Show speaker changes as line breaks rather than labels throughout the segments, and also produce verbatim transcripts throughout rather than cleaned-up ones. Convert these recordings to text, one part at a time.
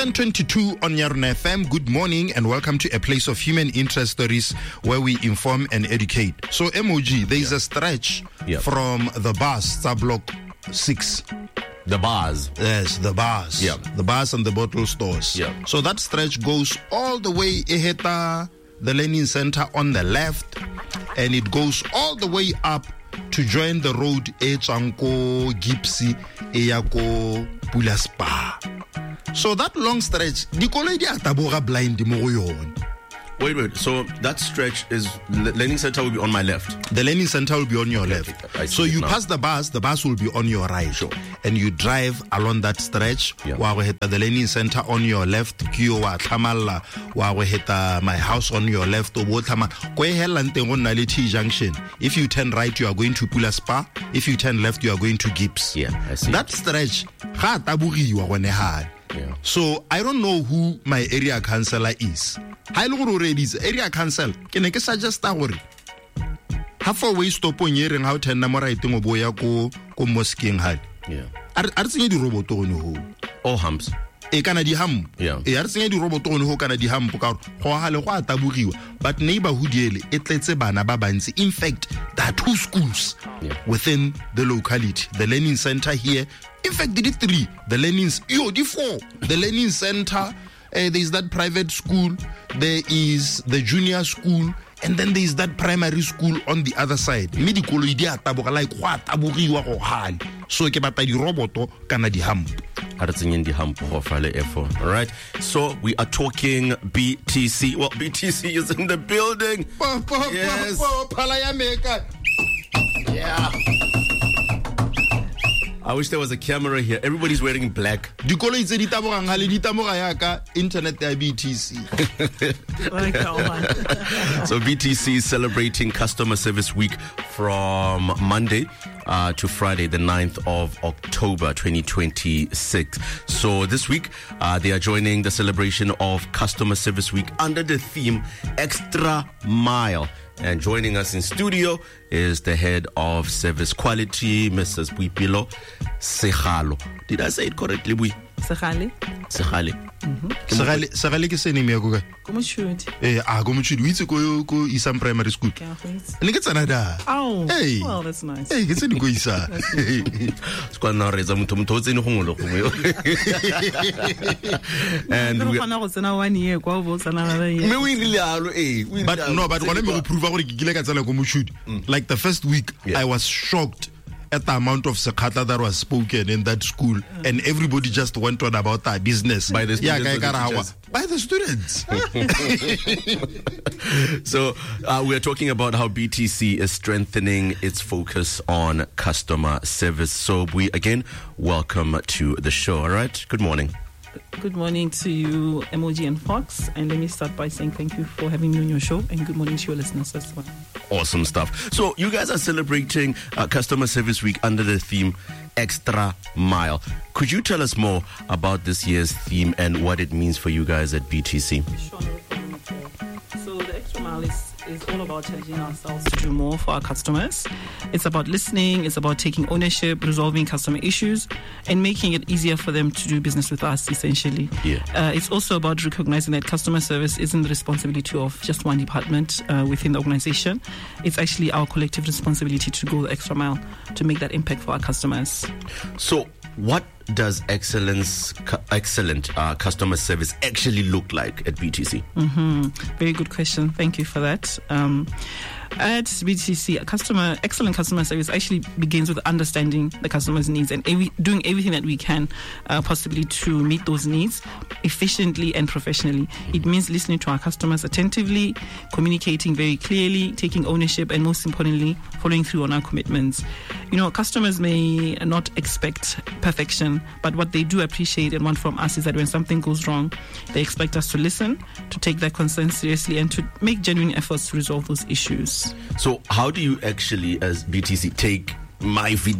ten twenty-two on Yarona F M. Good morning and welcome to a place of human interest stories where we inform and educate. So M O G, there is yeah. a stretch yeah. from the bus, sub-block six.
The bars.
Yes, the bars.
Yeah.
The bars and the bottle stores.
Yeah.
So that stretch goes all the way Eheta, the Learning Center on the left, and it goes all the way up to join the road Echanko, Gipsy, Eyako, Pula Spa. So that long stretch, the college are blind mo yon.
Wait, wait. So that stretch is Learning Center will be on my left.
The Learning Center will be on your left.
I
So you
now.
pass the bus, the bus will be on your right.
Sure.
And you drive along that stretch.
Yeah.
Wa go heta the Learning Center on your left. Kyo wa tlamalla. Wa go heta my house on your left. O bo tlama. Ko e hela nteng go nna le T junction. If you turn right, you are going to Pula Spa. If you turn left, you are going to Gibbs.
Yeah, I see.
That stretch, ga tabugiwa go ne ha.
Yeah.
So I don't know who my area councillor is. Ha ile gore already is area council. Ke ne ke suggest gore half a way stop on yereng ha o thenna mo right ngo boya ko ko mosqueng ha.
Yeah.
Are are tsenye di robot go ho.
All humps.
E kana di ham.
Yeah.
E are tsenye di robot go ho kana di ham ka go ha le go atabugiwa. But neighborhood yele e tletse bana ba bantsi. In fact, there are two schools
yeah.
within the locality. The Learning Center here. In fact, there are three. The Learning, yo, the four. The Learning Center, uh, there is that private school, there is the junior school, and then there is that primary school on the other side. Medical idea taboga like what taburiwa go hal. So ke bata di roboto kana di hamp.
All right. So we are talking B T C. Well, B T C is in the building. Yes. Yeah. I wish there was a camera here. Everybody's wearing black.
Dikolo itse di taboga ngale di taboga yaka internet ya B T C.
So B T C is celebrating Customer Service Week from Monday uh, to Friday, the ninth of October, twenty twenty-six. So this week, uh, they are joining the celebration of Customer Service Week under the theme Extra Mile. And joining us in studio is the head of service quality, Missus Boipelo Sekgalo. Did I say it correctly, Bui?
Sekgale.
Sekgale.
Sekgale Sekgale ke sene me go ka.
Ko moshudi.
Eh a go moshudi o itse ko ko Isam Primary School.
Ke a go itse.
Ne ke tsana da.
Oh.
Hey.
Well, that's nice.
Hey, ke tsene go isa.
Skwa na reza motho motho o tsene go ngolo go mo. And
we gona go tsena one year kwa bo tsana ga ye.
Me o ile alo eh.
But no, but when me go prove gore ke kile ka tsela go moshudi. Like the first week, yeah. I was shocked at the amount of Sekgata that was spoken in that school, uh, and everybody just went on about their business.
By the students,
yeah,
the
by the students.
So uh, we are talking about how B T C is strengthening its focus on customer service. So we again welcome to the show. All right. Good morning.
Good morning to you, M O G and Fox. And let me start by saying thank you for having me on your show, and good morning to your listeners as well.
Awesome stuff. So you guys are celebrating uh, Customer Service Week under the theme Extra Mile. Could you tell us more about this year's theme and what it means for you guys at B T C?
Sure. So the Extra Mile is is all about challenging ourselves to do more for our customers. It's about listening, it's about taking ownership, resolving customer issues, and making it easier for them to do business with us, essentially.
Yeah.
Uh, it's also about recognizing that customer service isn't the responsibility of just one department uh, within the organization. It's actually our collective responsibility to go the extra mile to make that impact for our customers.
So what does excellence, excellent uh, customer service actually look like at B T C?
Mm-hmm. Very good question. Thank you for that. Um, at B T C, customer excellent customer service actually begins with understanding the customer's needs and every, doing everything that we can uh, possibly to meet those needs efficiently and professionally. It means listening to our customers attentively, communicating very clearly, taking ownership, and most importantly, following through on our commitments. You know, customers may not expect perfection, but what they do appreciate and want from us is that when something goes wrong, they expect us to listen, to take their concerns seriously, and to make genuine efforts to resolve those issues.
So how do you actually, as B T C, take my feedback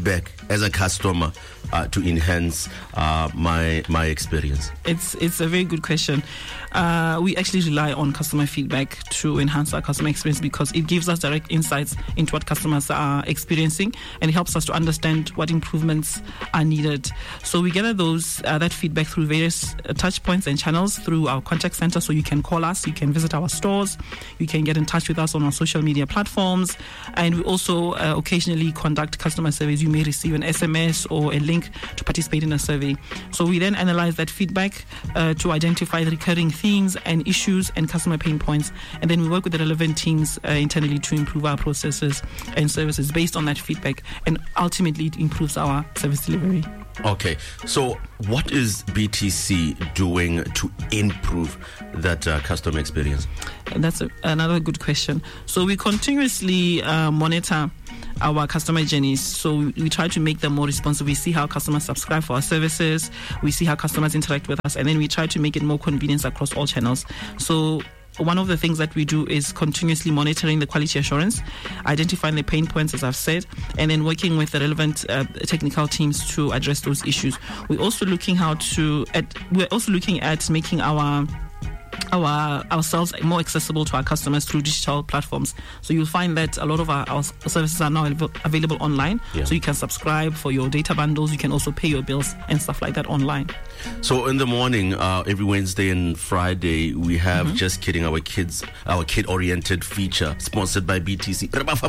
as a customer uh, to enhance uh, my my experience?
It's it's a very good question. Uh, we actually rely on customer feedback to enhance our customer experience because it gives us direct insights into what customers are experiencing and it helps us to understand what improvements are needed. So we gather those uh, that feedback through various uh, touch points and channels through our contact center. So you can call us, you can visit our stores, you can get in touch with us on our social media platforms, and we also uh, occasionally conduct customer surveys. You may receive an S M S or a link to participate in a survey. So we then analyze that feedback uh, to identify the recurring themes and issues and customer pain points, and then we work with the relevant teams uh, internally to improve our processes and services based on that feedback, and ultimately it improves our service delivery.
Okay, so what is B T C doing to improve that uh, customer experience?
That's a, another good question. So we continuously uh, monitor our customer journeys. So we, we try to make them more responsive. We see how customers subscribe for our services. We see how customers interact with us. And then we try to make it more convenient across all channels. So one of the things that we do is continuously monitoring the quality assurance, identifying the pain points, as I've said, and then working with the relevant uh, technical teams to address those issues. We're also looking how to at, we're also looking at making our our ourselves more accessible to our customers through digital platforms. So you'll find that a lot of our, our services are now available online. Yeah. So you can subscribe for your data bundles. You can also pay your bills and stuff like that online.
So in the morning, uh, every Wednesday and Friday, we have mm-hmm. Just Kidding, our kids, our kid-oriented feature sponsored by B T C.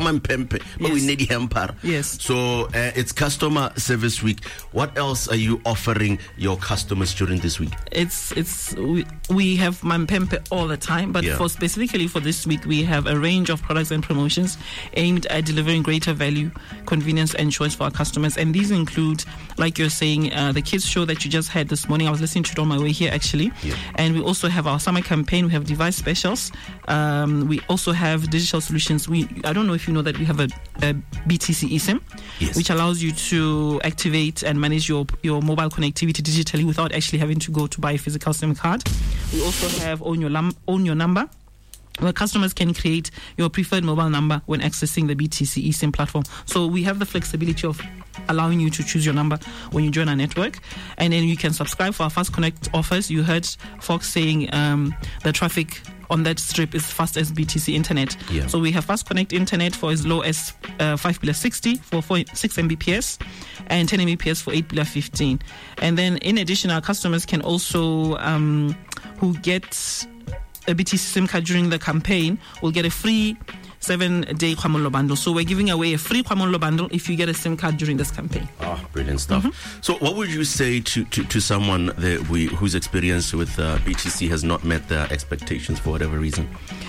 Yes.
Yes.
So uh, it's Customer Service Week. What else are you offering your customers during this week?
It's it's we, we have Mampempe all the time, but yeah. for specifically for this week, we have a range of products and promotions aimed at delivering greater value, convenience, and choice for our customers. And these include, like you're saying, uh, the kids show that you just had this morning. I was listening to it on my way here, actually. Yeah. And we also have our summer campaign. We have device specials. Um, we also have digital solutions. We I don't know if you know that we have a, a B T C eSIM, yes. which allows you to activate and manage your your mobile connectivity digitally without actually having to go to buy a physical SIM card. We also have Own Your, Lum- Own Your Number, where customers can create your preferred mobile number when accessing the B T C eSIM platform. So we have the flexibility of allowing you to choose your number when you join our network. And then you can subscribe for our Fast Connect offers. You heard Fox saying um, the traffic on that strip is fast as B T C internet. Yeah. So we have Fast Connect internet for as low as uh, five pillar sixty for six megabits per second and ten megabits per second for eight pillar fifteen. And then in addition, our customers can also, um, who get a B T C SIM card during the campaign, will get a free seven-day Kwamolo bundle. So we're giving away a free Kwamolo bundle if you get a SIM card during this campaign.
Ah, oh, brilliant stuff. Mm-hmm. So what would you say to, to, to someone that we, whose experience with uh, B T C has not met their expectations for whatever reason?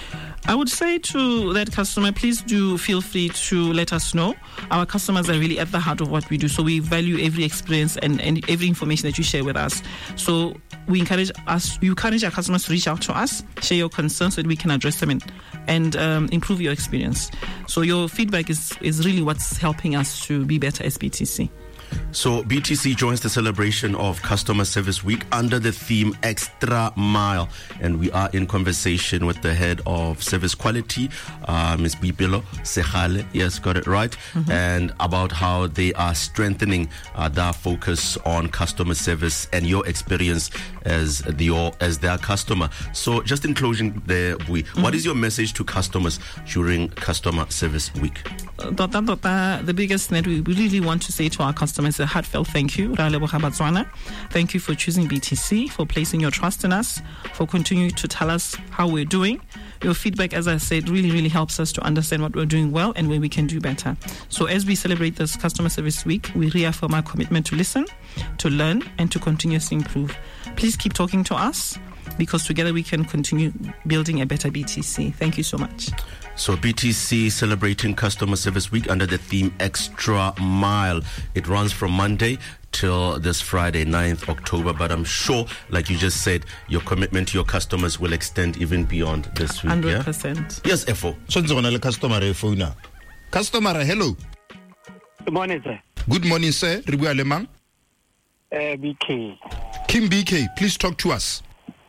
I would say to that customer, please do feel free to let us know. Our customers are really at the heart of what we do. So we value every experience and, and every information that you share with us. So we encourage us, you encourage our customers to reach out to us, share your concerns so that we can address them and, and um, improve your experience. So your feedback is, is really what's helping us to be better as B T C.
So B T C joins the celebration of Customer Service Week under the theme Extra Mile, and we are in conversation with the head of service quality, uh, Miz Boipelo Segale, yes, got it right, mm-hmm. and about how they are strengthening uh, their focus on customer service and your experience as the your, as their customer. So just in closing there, Bui, mm-hmm. what is your message to customers during Customer Service Week?
Dota, Dota, the biggest net we really want to say to our customers is a heartfelt thank you. Thank you for choosing B T C, for placing your trust in us, for continuing to tell us how we're doing. Your feedback, as I said, really, really helps us to understand what we're doing well and where we can do better. So as we celebrate this Customer Service Week, we reaffirm our commitment to listen, to learn, and to continuously improve. Please keep talking to us, because together we can continue building a better B T C. Thank you so much.
So B T C celebrating Customer Service Week under the theme Extra Mile. It runs from Monday till this Friday, ninth October. But I'm sure, like you just said, your commitment to your customers will extend even beyond this week.
one hundred percent.
Yeah? Yes, F O.
So, customer phone. Customer, hello.
Good morning, sir.
Good morning, sir. Ribu Alemang.
Uh, B K.
Kim B K, please talk to us.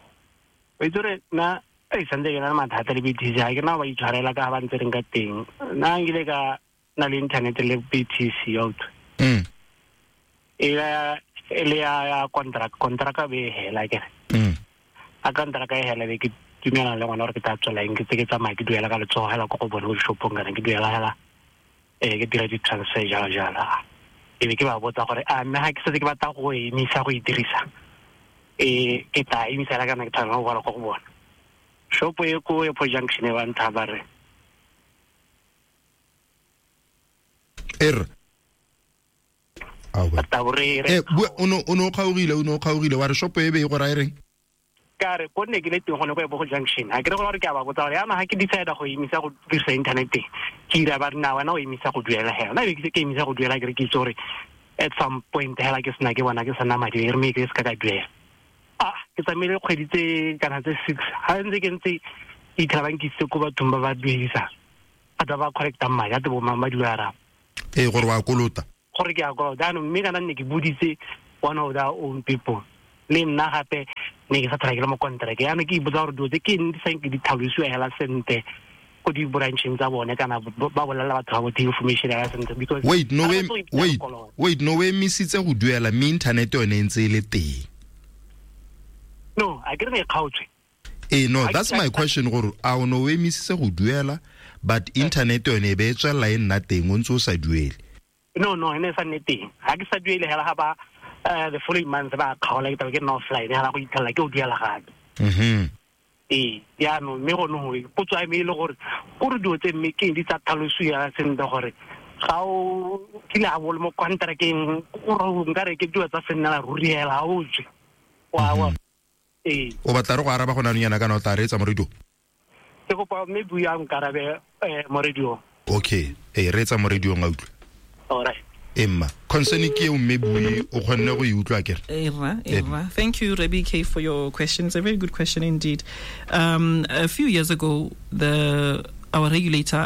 We do it now. I Sunday na mathata le B T C. I kana wa itshwarela ka ba ntse re ka teng. Na ngile ka na le internet le B T C out.
Mm.
e le ya contract contract be hela ke
mm
a contract e hela be ke dumela le ngwana re ke tla tswela eng ke tse ke tsamaya ke duela ka letsogo hela go go bona go shopong kana ke duela hela e ke dira di transfer jala jala e be ke ba botsa gore a nna ha ke se ke batla go emisa go e dirisa e ke tla emisa la kana ke tla go bona go bona shop e ko e po junction e ba ntha ba re
er awa
taburere
eh uno uno khaugile uno khaugile wa re shop e be go ra ireng
ka re go ne ke le teng go ne go e bo junction ha ke re gore ke a ba botsa gore ama ha ke decide go emisa go dirisa internet ke ira ba rena wana o emisa go duela hela na be ke ke emisa go duela ke re ke tsore at some point hela ke sna ke bona ke sana madi re me ke ska ka duela ah ke tsamile kgwedi tse kana tse six ha ntse ke ntse e tlhabang ke se ko ba thumba ba duelisa ata ba correcta mali ate bo mama duela
eh gore wa kolota
gore ke a go dano mme kana ne ke buditse one of their own people le nna gape ne ke sa tra ke mo contract ya ne ke botsa gore do ke ndi sa ke di tlhaloso hela sente ko di branching tsa bone kana ba bolela batho ba botho information ya sente because
wait no we wait wait no we misitse go duela mi internet yone ntse ile teng
no I get me country
eh no that's my question gore a no we misitse go duela but internet yone be tswela e nna teng o ntse o sa duele
no no ene sa neteng ha ke sa duele hela ha ba uh, the following month ba khaola ke tla ke no fly hela go itla ke o duela gape
mhm
eh ya no me go no go tswa e le gore go re dio tse me ke di tsa tlhaloso ya sente gore ga o kile a bolo mo contracting go ro ngare ke dio tsa senela ruri hela o tse wa wa eh
o batla re go araba gona nyana kana o tla re tsa mo radio
ke go pa me buya nkarabe mo radio
okay eh re tsa mo radio nga utlwa
alright
Emma concerning ke o mebui o khonne go iutlwa kere
Era Era thank you Rebby K for your question. It's a very good question indeed. Um a few years ago the our regulator